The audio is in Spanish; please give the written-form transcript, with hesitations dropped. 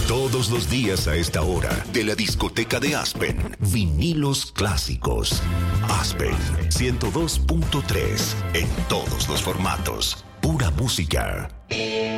Todos los días a esta hora, de la discoteca de Aspen, vinilos clásicos. Aspen 102.3, en todos los formatos. Pura música.